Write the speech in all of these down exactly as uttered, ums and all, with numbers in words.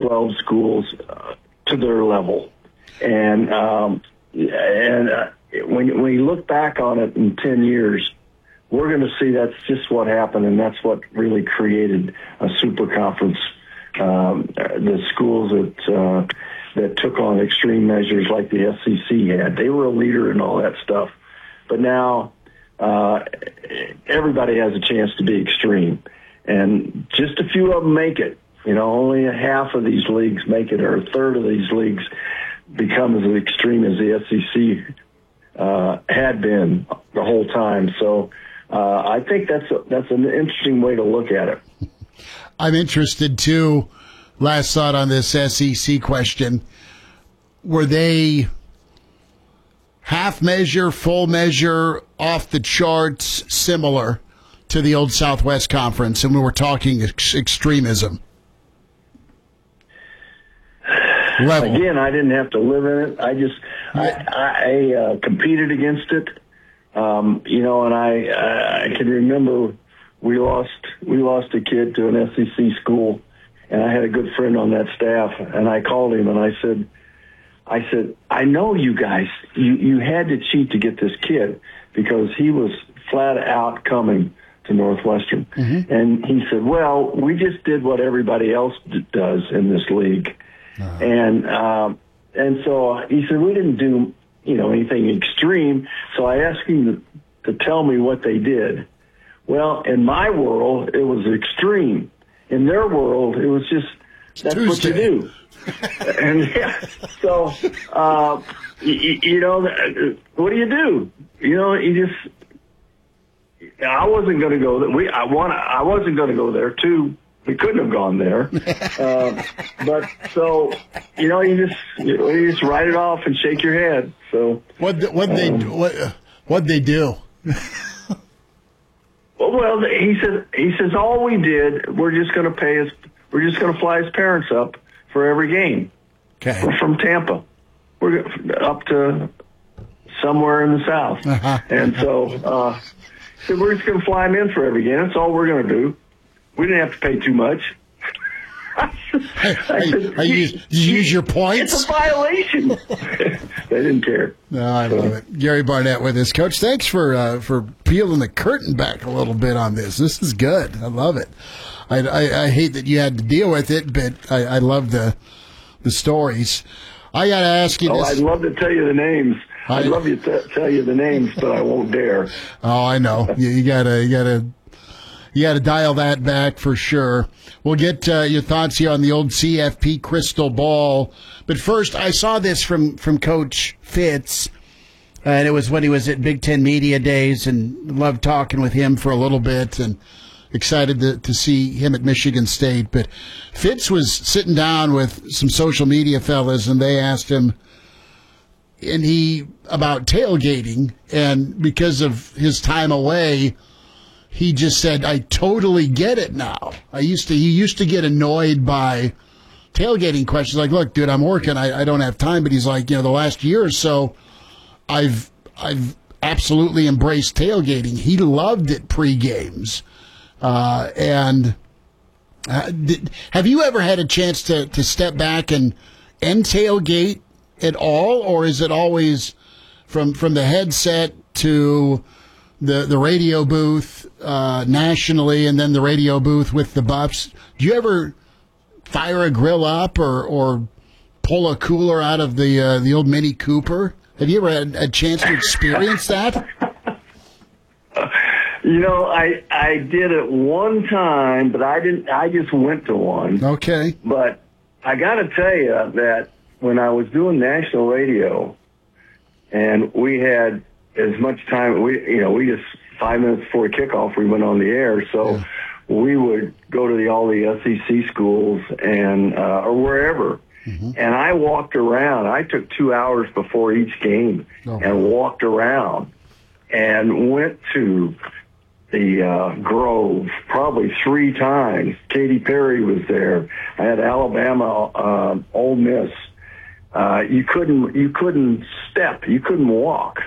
twelve schools uh, to their level. And um, and uh, when, when you look back on it in ten years, we're going to see that's just what happened, and that's what really created a super conference. Um, the schools that uh, that took on extreme measures like the S E C had, they were a leader in all that stuff. But now uh, everybody has a chance to be extreme, and just a few of them make it. You know, only a half of these leagues make it, or a third of these leagues become as extreme as the S E C uh, had been the whole time. So uh, I think that's a, that's an interesting way to look at it. I'm interested, too, last thought on this S E C question. Were they half measure, full measure, off the charts, similar to the old Southwest Conference? And we were talking ex- extremism. Level. Again, I didn't have to live in it. I just, I, I uh, competed against it. Um, you know, and I, I, I can remember we lost, we lost a kid to an S E C school, and I had a good friend on that staff, and I called him and I said, I said, I know you guys, you, you had to cheat to get this kid because he was flat out coming to Northwestern. Mm-hmm. And he said, well, we just did what everybody else d- does in this league. Uh-huh. And um, and so he said, we didn't do, you know, anything extreme. So I asked him to, to tell me what they did. Well, in my world, it was extreme. In their world, it was just, that's Tuesday. What you do. And yeah, so, uh, you, you know, what do you do? You know, you just, I wasn't going to go there. We, I want, I wasn't going to go there too. We couldn't have gone there. Uh, but so, you know, you just, you just write it off and shake your head. So what, what um, they, what, what'd they do? Well, he says, he says, all we did, we're just going to pay his, we're just going to fly his parents up for every game. Okay. We're from Tampa. We're up to somewhere in the South. Uh-huh. And so, uh, so we're just going to fly him in for every game. That's all we're going to do. We didn't have to pay too much. I said, I, I use, did you use your points? It's a violation. They didn't care. No, I love it. Gary Barnett with us. Coach, thanks for uh, for peeling the curtain back a little bit on this. This is good. I love it. I, I, I hate that you had to deal with it, but I, I love the the stories. I got to ask you oh, this. I'd love to tell you the names. I'd I, love to t- tell you the names, but I won't dare. Oh, I know. You, you gotta, you gotta. You got to dial that back for sure. We'll get uh, your thoughts here on the old C F P crystal ball. But first, I saw this from, from Coach Fitz, uh, and it was when he was at Big Ten Media Days, and loved talking with him for a little bit, and excited to, to see him at Michigan State. But Fitz was sitting down with some social media fellas, and they asked him, and he about tailgating, and because of his time away, he just said, I totally get it now. I used to, he used to get annoyed by tailgating questions like, look, dude, I'm working. I, I don't have time. But he's like, you know, the last year or so, I've, I've absolutely embraced tailgating. He loved it pre-games. Uh, and uh, did, have you ever had a chance to, to step back and, and tailgate at all? Or is it always from, from the headset to the the radio booth uh, nationally, and then the radio booth with the Buffs? Do you ever fire a grill up or or pull a cooler out of the uh, the old Mini Cooper? Have you ever had a chance to experience that? You know, I I did it one time, but I didn't. I just went to one. Okay. But I got to tell you that when I was doing national radio, and we had as much time, we, you know, we just five minutes before kickoff, we went on the air. So yeah. we would go to the, all the S E C schools and, uh, or wherever. Mm-hmm. And I walked around. I took two hours before each game oh. and walked around and went to the, uh, Grove probably three times. Katy Perry was there. I had Alabama, uh, Ole Miss. Uh, you couldn't, you couldn't step, you couldn't walk.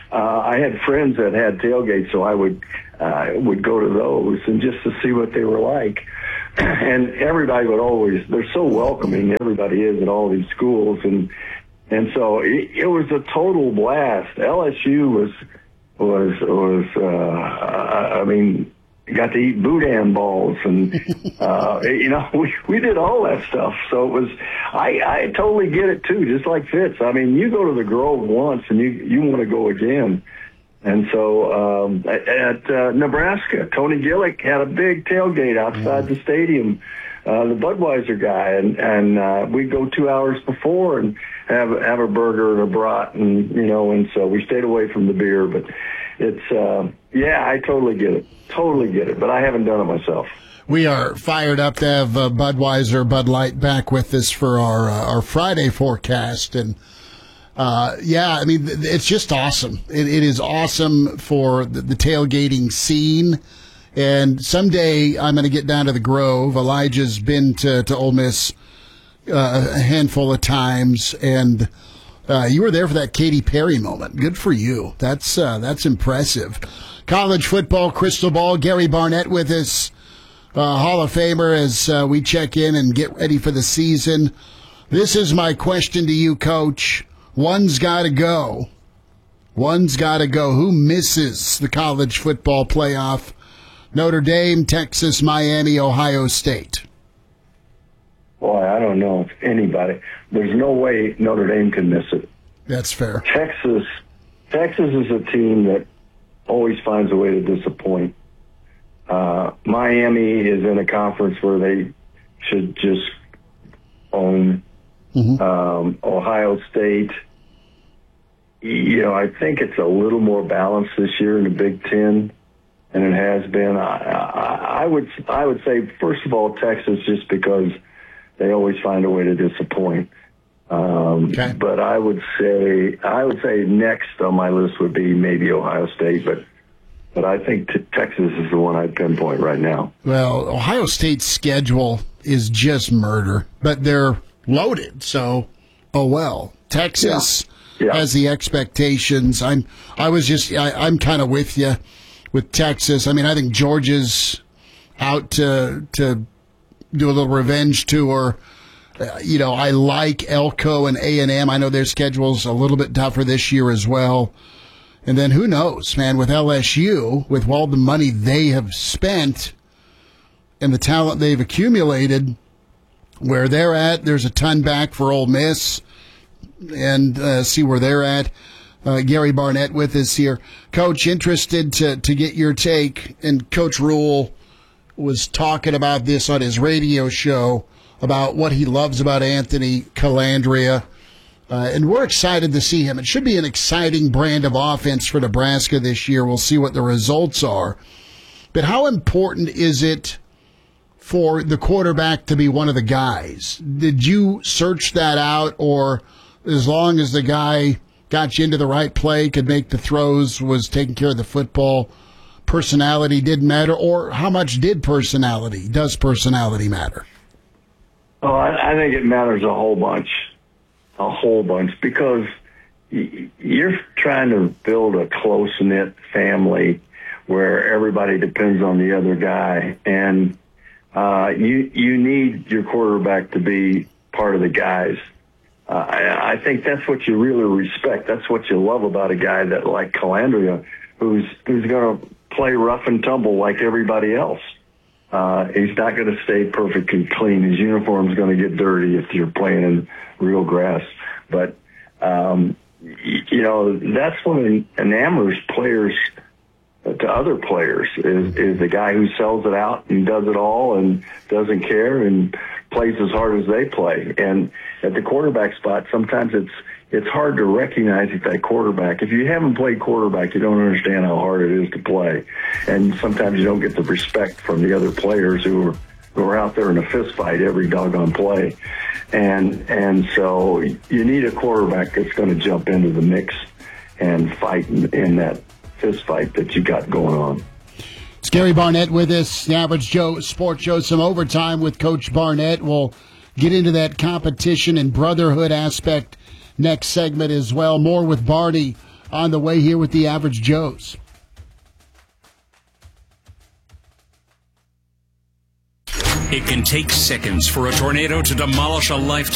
uh, I had friends that had tailgates, so I would uh, would go to those and just to see what they were like. And everybody would always, they're so welcoming, everybody is at all these schools. And and so it, it was a total blast. L S U was, was, was uh, I mean, got to eat boudin balls and, uh, you know, we, we did all that stuff. So it was, I, I totally get it too, just like Fitz. I mean, you go to the Grove once and you, you want to go again. And so um, at, at uh, Nebraska, Tony Gillick had a big tailgate outside mm. the stadium, uh, the Budweiser guy, and and uh, we'd go two hours before and have have a burger and a brat, and you know, and so we stayed away from the beer. But it's uh, yeah, I totally get it, totally get it. But I haven't done it myself. We are fired up to have uh, Budweiser, Bud Light back with us for our uh, our Friday forecast. And Uh, yeah, I mean, it's just awesome. It, it is awesome for the, the tailgating scene. And someday I'm going to get down to the Grove. Elijah's been to, to Ole Miss uh, a handful of times, and uh, you were there for that Katy Perry moment. Good for you. That's uh, that's impressive. College football crystal ball. Gary Barnett with us, uh, Hall of Famer, as uh, we check in and get ready for the season. This is my question to you, Coach. One's got to go. One's got to go. Who misses the college football playoff? Notre Dame, Texas, Miami, Ohio State. Boy, I don't know if anybody. There's no way Notre Dame can miss it. That's fair. Texas, Texas is a team that always finds a way to disappoint. Uh, Miami is in a conference where they should just own. Mm-hmm. Um, Ohio State, you know, I think it's a little more balanced this year in the Big Ten than it has been. I, I, I would, I would say, first of all, Texas, just because they always find a way to disappoint. Um, okay. But I would say, I would say next on my list would be maybe Ohio State, but. But I think t- Texas is the one I'd pinpoint right now. Well, Ohio State's schedule is just murder, but they're loaded, so oh well. Texas yeah. Yeah. has the expectations. I'm I was just I, I'm kind of with you with Texas. I mean, I think Georgia's out to to do a little revenge tour. Uh, you know, I like Elko and A and M. I know their schedule's a little bit tougher this year as well. And then who knows, man, with L S U, with all the money they have spent and the talent they've accumulated, where they're at, there's a ton back for Ole Miss, and uh, see where they're at. Uh, Gary Barnett with us here. Coach, interested to, to get your take, and Coach Rule was talking about this on his radio show, about what he loves about Anthony Colandrea. Uh, and we're excited to see him. It should be an exciting brand of offense for Nebraska this year. We'll see what the results are. But how important is it for the quarterback to be one of the guys? Did you search that out, or as long as the guy got you into the right play, could make the throws, was taking care of the football, personality didn't matter? Or how much did personality, does personality matter? Oh, I, I think it matters a whole bunch. A whole bunch, because you're trying to build a close-knit family where everybody depends on the other guy, and uh, you you need your quarterback to be part of the guys. Uh, I, I think that's what you really respect. That's what you love about a guy that like Colandrea, who's who's going to play rough and tumble like everybody else. Uh, he's not going to stay perfectly clean. His uniform's going to get dirty if you're playing in real grass. But, um, you know, that's what enamors players to other players, is, is the guy who sells it out and does it all and doesn't care and plays as hard as they play. And at the quarterback spot, sometimes it's it's hard to recognize if that quarterback, if you haven't played quarterback, you don't understand how hard it is to play. And sometimes you don't get the respect from the other players who are, who are out there in a fist fight every doggone play. And, and so you need a quarterback that's going to jump into the mix and fight in, in that fist fight that you got going on. It's Gary Barnett with us, the Average Joe Sports Show. Some overtime with Coach Barnett. We'll get into that competition and brotherhood aspect next segment as well. More with Barney on the way here with the Average Joes. It can take seconds for a tornado to demolish a lifetime.